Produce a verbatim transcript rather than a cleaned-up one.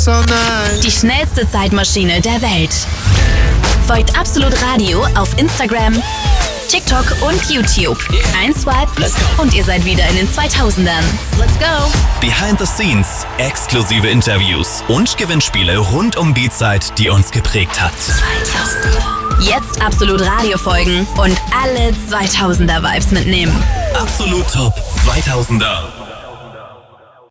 so nice. Die schnellste Zeitmaschine der Welt. Folgt Absolut Radio auf Instagram, TikTok und YouTube. Ein Swipe und ihr seid wieder in den zweitausendern. Let's go! Behind the Scenes, exklusive Interviews und Gewinnspiele rund um die Zeit, die uns geprägt hat. Jetzt Absolut Radio folgen und alle zweitausender Vibes mitnehmen. Absolut Top zweitausender.